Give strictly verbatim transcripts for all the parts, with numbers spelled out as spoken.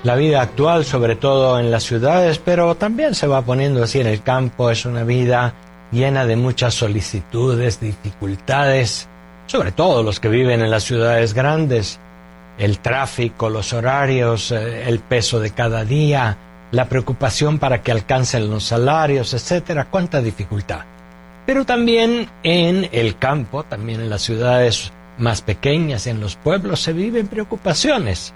La vida actual, sobre todo en las ciudades, pero también se va poniendo así en el campo, es una vida llena de muchas solicitudes, dificultades, sobre todo los que viven en las ciudades grandes. El tráfico, los horarios, el peso de cada día, la preocupación para que alcancen los salarios, etcétera. ¡Cuánta dificultad! Pero también en el campo, también en las ciudades más pequeñas, en los pueblos, se viven preocupaciones.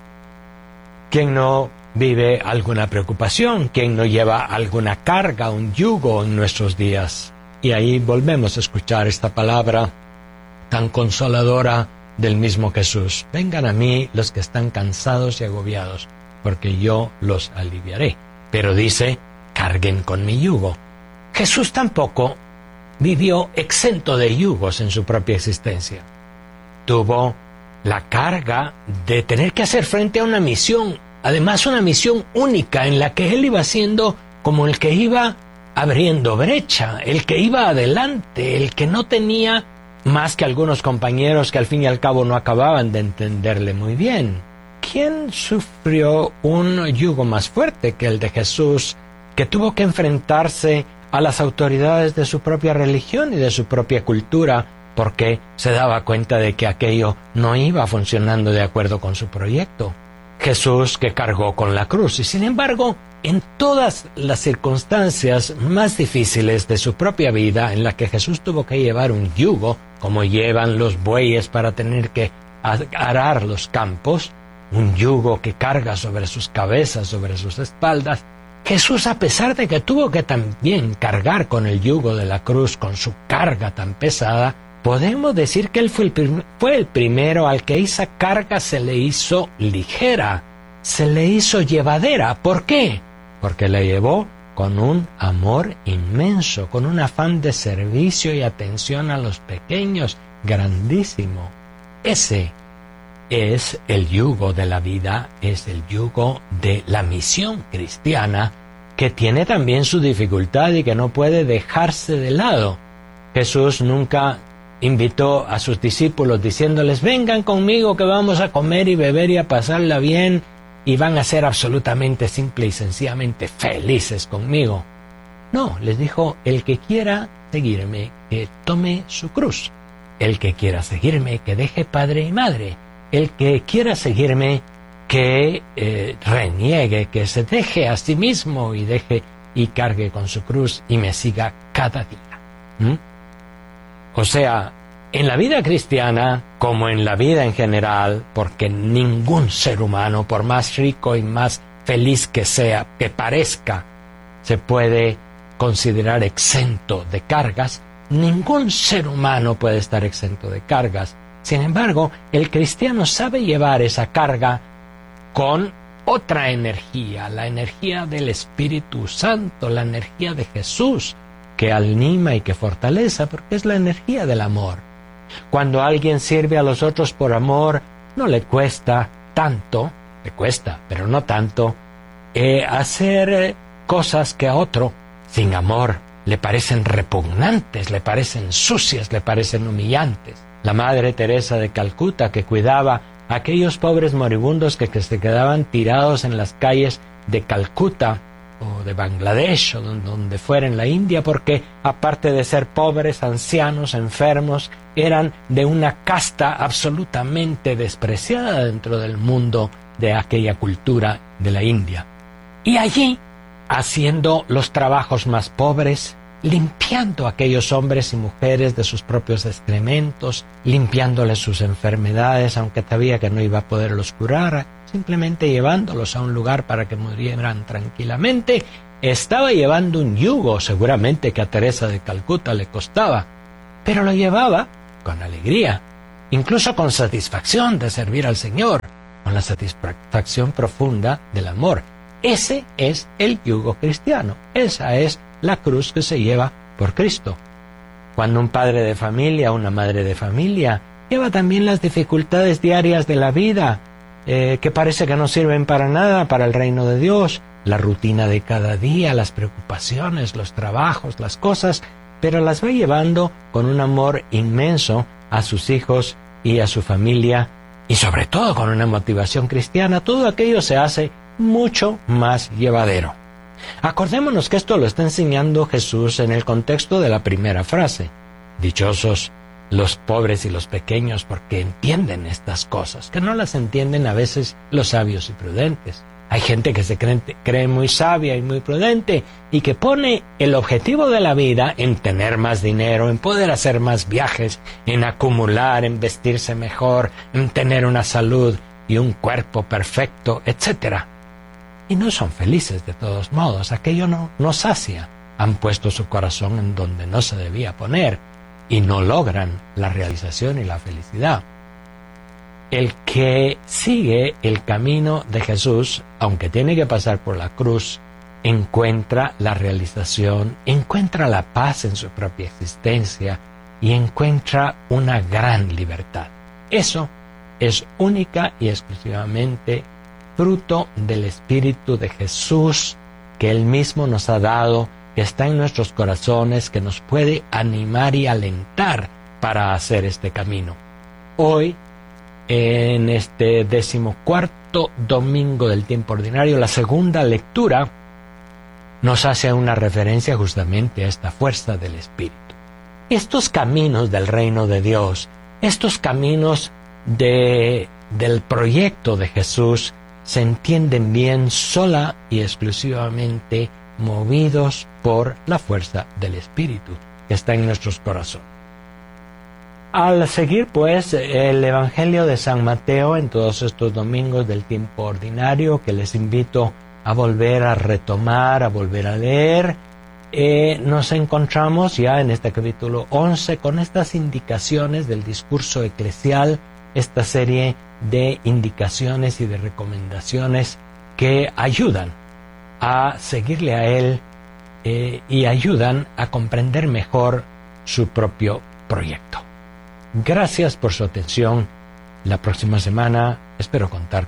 ¿Quién no vive alguna preocupación? ¿Quién no lleva alguna carga, un yugo en nuestros días? Y ahí volvemos a escuchar esta palabra tan consoladora del mismo Jesús. Vengan a mí los que están cansados y agobiados, porque yo los aliviaré. Pero dice, carguen con mi yugo. Jesús tampoco vivió exento de yugos en su propia existencia. Tuvo la carga de tener que hacer frente a una misión, además una misión única en la que él iba siendo como el que iba abriendo brecha, el que iba adelante, el que no tenía más que algunos compañeros que al fin y al cabo no acababan de entenderle muy bien. ¿Quién sufrió un yugo más fuerte que el de Jesús, que tuvo que enfrentarse a las autoridades de su propia religión y de su propia cultura, porque se daba cuenta de que aquello no iba funcionando de acuerdo con su proyecto? Jesús, que cargó con la cruz, y sin embargo, en todas las circunstancias más difíciles de su propia vida, en la que Jesús tuvo que llevar un yugo, como llevan los bueyes para tener que arar los campos, un yugo que carga sobre sus cabezas, sobre sus espaldas, Jesús, a pesar de que tuvo que también cargar con el yugo de la cruz, con su carga tan pesada, podemos decir que él fue el, prim- fue el primero al que esa carga se le hizo ligera, se le hizo llevadera. ¿Por qué? Porque la llevó con un amor inmenso, con un afán de servicio y atención a los pequeños, grandísimo. Ese es el yugo de la vida, es el yugo de la misión cristiana, que tiene también su dificultad y que no puede dejarse de lado. Jesús nunca invitó a sus discípulos diciéndoles, vengan conmigo que vamos a comer y beber y a pasarla bien y van a ser absolutamente simple y sencillamente felices conmigo. No, les dijo, el que quiera seguirme, que tome su cruz. El que quiera seguirme, que deje padre y madre. El que quiera seguirme, que eh, reniegue, que se deje a sí mismo y deje y cargue con su cruz y me siga cada día. ¿Mm? O sea, en la vida cristiana, como en la vida en general, porque ningún ser humano, por más rico y más feliz que sea, que parezca, se puede considerar exento de cargas, ningún ser humano puede estar exento de cargas. Sin embargo, el cristiano sabe llevar esa carga con otra energía, la energía del Espíritu Santo, la energía de Jesús, que anima y que fortalece, porque es la energía del amor. Cuando alguien sirve a los otros por amor, no le cuesta tanto, le cuesta, pero no tanto, eh, hacer eh, cosas que a otro, sin amor, le parecen repugnantes, le parecen sucias, le parecen humillantes. La Madre Teresa de Calcuta, que cuidaba a aquellos pobres moribundos que, que se quedaban tirados en las calles de Calcuta o de Bangladesh o donde, donde fuera en la India, porque aparte de ser pobres, ancianos, enfermos, eran de una casta absolutamente despreciada dentro del mundo de aquella cultura de la India. Y allí, haciendo los trabajos más pobres, limpiando a aquellos hombres y mujeres de sus propios excrementos, limpiándoles sus enfermedades, aunque sabía que no iba a poderlos curar, simplemente llevándolos a un lugar para que murieran tranquilamente, estaba llevando un yugo, seguramente que a Teresa de Calcuta le costaba, pero lo llevaba con alegría, incluso con satisfacción de servir al Señor, con la satisfacción profunda del amor. Ese es el yugo cristiano, esa es la cruz que se lleva por Cristo. Cuando un padre de familia, una madre de familia, lleva también las dificultades diarias de la vida, eh, que parece que no sirven para nada para el reino de Dios, la rutina de cada día, las preocupaciones, los trabajos, las cosas, pero las va llevando con un amor inmenso a sus hijos y a su familia, y sobre todo con una motivación cristiana, todo aquello se hace mucho más llevadero. Acordémonos que esto lo está enseñando Jesús en el contexto de la primera frase. Dichosos los pobres y los pequeños porque entienden estas cosas, que no las entienden a veces los sabios y prudentes. Hay gente que se cree, cree muy sabia y muy prudente y que pone el objetivo de la vida en tener más dinero, en poder hacer más viajes, en acumular, en vestirse mejor, en tener una salud y un cuerpo perfecto, etcétera. Y no son felices de todos modos, aquello no, no sacia. Han puesto su corazón en donde no se debía poner y no logran la realización y la felicidad. El que sigue el camino de Jesús, aunque tiene que pasar por la cruz, encuentra la realización, encuentra la paz en su propia existencia y encuentra una gran libertad. Eso es única y exclusivamente fruto del Espíritu de Jesús que Él mismo nos ha dado, que está en nuestros corazones, que nos puede animar y alentar para hacer este camino. Hoy, en este decimocuarto domingo del tiempo ordinario, la segunda lectura nos hace una referencia justamente a esta fuerza del Espíritu. Estos caminos del reino de Dios, estos caminos de, del proyecto de Jesús, se entienden bien sola y exclusivamente movidos por la fuerza del Espíritu que está en nuestros corazones. Al seguir pues el Evangelio de San Mateo en todos estos domingos del tiempo ordinario, que les invito a volver a retomar, a volver a leer, eh, nos encontramos ya en este capítulo once con estas indicaciones del discurso eclesial, esta serie de indicaciones y de recomendaciones que ayudan a seguirle a Él eh, y ayudan a comprender mejor su propio proyecto. Gracias por su atención. La próxima semana espero contar